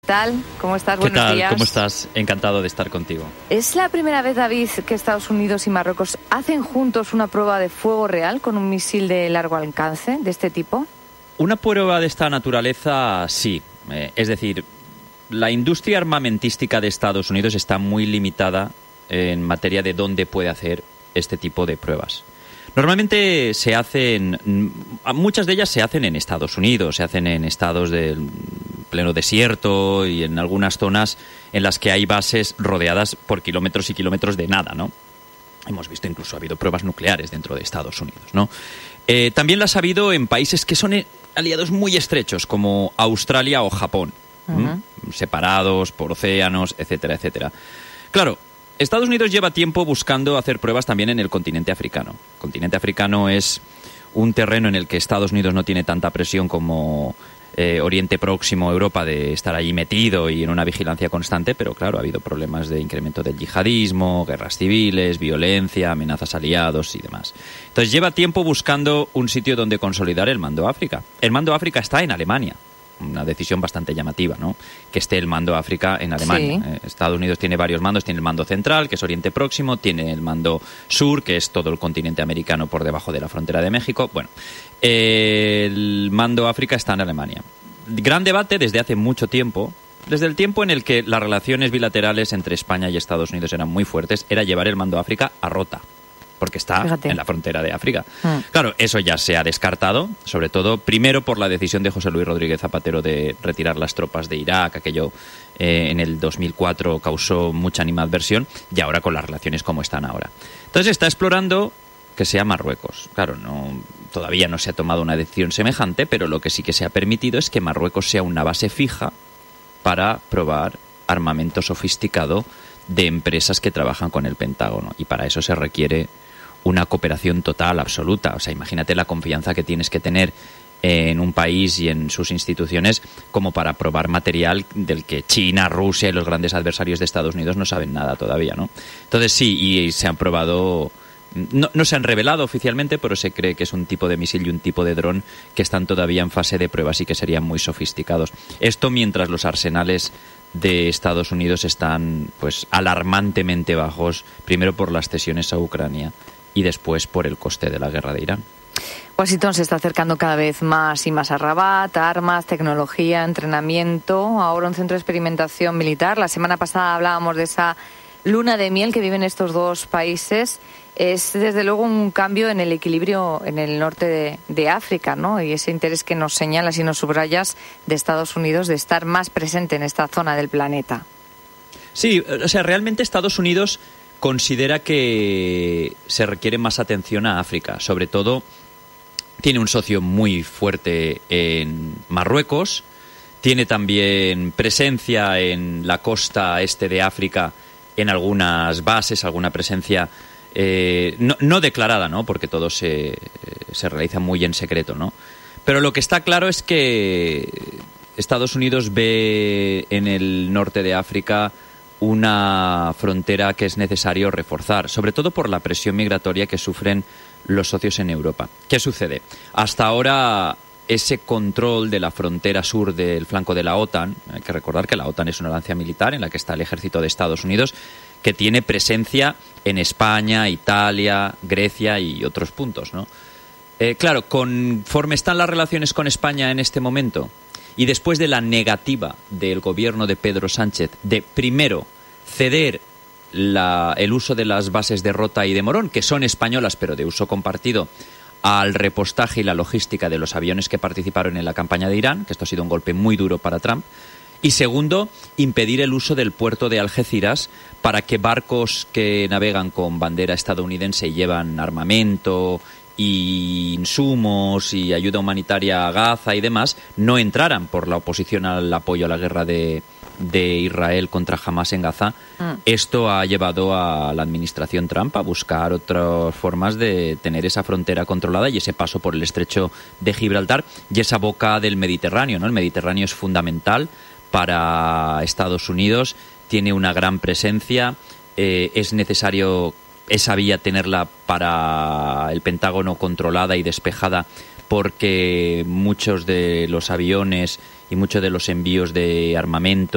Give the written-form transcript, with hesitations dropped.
tal? ¿Cómo estás? Buenos días. ¿Qué tal? ¿Cómo estás? Encantado de estar contigo. ¿Es la primera vez, David, que Estados Unidos y Marruecos hacen juntos una prueba de fuego real con un misil de largo alcance de este tipo? Una prueba de esta naturaleza, sí. Es decir, la industria armamentística de Estados Unidos está muy limitada en materia de dónde puede hacer este tipo de pruebas. Normalmente muchas de ellas se hacen en Estados Unidos, se hacen en estados del pleno desierto y en algunas zonas en las que hay bases rodeadas por kilómetros y kilómetros de nada, ¿no? Hemos visto incluso ha habido pruebas nucleares dentro de Estados Unidos, ¿no? También las ha habido en países que son aliados muy estrechos, como Australia o Japón, separados por océanos, etcétera, etcétera. Claro, Estados Unidos lleva tiempo buscando hacer pruebas también en el continente africano. El continente africano es un terreno en el que Estados Unidos no tiene tanta presión como Oriente Próximo, Europa, de estar allí metido y en una vigilancia constante, pero claro, ha habido problemas de incremento del yihadismo, guerras civiles, violencia, amenazas a aliados y demás. Entonces lleva tiempo buscando un sitio donde consolidar el Mando África. El Mando África está en Alemania. Una decisión bastante llamativa, ¿no? Que esté el Mando África en Alemania. Sí. Estados Unidos tiene varios mandos, tiene el Mando Central, que es Oriente Próximo, tiene el Mando Sur, que es todo el continente americano por debajo de la frontera de México. Bueno, el Mando África está en Alemania. Gran debate desde hace mucho tiempo, desde el tiempo en el que las relaciones bilaterales entre España y Estados Unidos eran muy fuertes, era llevar el Mando África a Rota, porque está en la frontera de África. Claro, eso ya se ha descartado, sobre todo, primero por la decisión de José Luis Rodríguez Zapatero de retirar las tropas de Irak, aquello en el 2004 causó mucha animadversión, y ahora con las relaciones como están ahora. Entonces está explorando que sea Marruecos. Claro, todavía no se ha tomado una decisión semejante, pero lo que sí que se ha permitido es que Marruecos sea una base fija para probar armamento sofisticado de empresas que trabajan con el Pentágono, y para eso se requiere una cooperación total, absoluta. O sea, imagínate la confianza que tienes que tener en un país y en sus instituciones como para probar material del que China, Rusia y los grandes adversarios de Estados Unidos no saben nada todavía, ¿no? Entonces sí, y se han probado... No se han revelado oficialmente, pero se cree que es un tipo de misil y un tipo de dron que están todavía en fase de pruebas y que serían muy sofisticados. Esto mientras los arsenales de Estados Unidos están pues alarmantemente bajos, primero por las cesiones a Ucrania y después por el coste de la guerra de Irán. Washington se está acercando cada vez más y más a Rabat, armas, tecnología, entrenamiento, ahora un centro de experimentación militar. La semana pasada hablábamos de esa luna de miel que viven estos dos países. Es desde luego un cambio en el equilibrio en el norte de África, ¿no? Y ese interés que nos señalas y nos subrayas de Estados Unidos de estar más presente en esta zona del planeta. Sí, o sea, realmente Estados Unidos considera que se requiere más atención a África. Sobre todo, tiene un socio muy fuerte en Marruecos, tiene también presencia en la costa este de África en algunas bases, alguna presencia... no declarada, ¿no? Porque todo se realiza muy en secreto, ¿no? Pero lo que está claro es que Estados Unidos ve en el norte de África una frontera que es necesario reforzar, sobre todo por la presión migratoria que sufren los socios en Europa. ¿Qué sucede? Hasta ahora ese control de la frontera sur del flanco de la OTAN, hay que recordar que la OTAN es una alianza militar en la que está el ejército de Estados Unidos, que tiene presencia en España, Italia, Grecia y otros puntos, ¿no? Claro, conforme están las relaciones con España en este momento y después de la negativa del gobierno de Pedro Sánchez de, primero, ceder el uso de las bases de Rota y de Morón, que son españolas pero de uso compartido, al repostaje y la logística de los aviones que participaron en la campaña de Irán, que esto ha sido un golpe muy duro para Trump. Y segundo, impedir el uso del puerto de Algeciras para que barcos que navegan con bandera estadounidense y llevan armamento y insumos y ayuda humanitaria a Gaza y demás no entraran por la oposición al apoyo a la guerra de Israel contra Hamás en Gaza. Esto ha llevado a la administración Trump a buscar otras formas de tener esa frontera controlada y ese paso por el estrecho de Gibraltar y esa boca del Mediterráneo, ¿no? El Mediterráneo es fundamental para Estados Unidos, tiene una gran presencia, es necesario esa vía tenerla para el Pentágono controlada y despejada porque muchos de los aviones y muchos de los envíos de armamento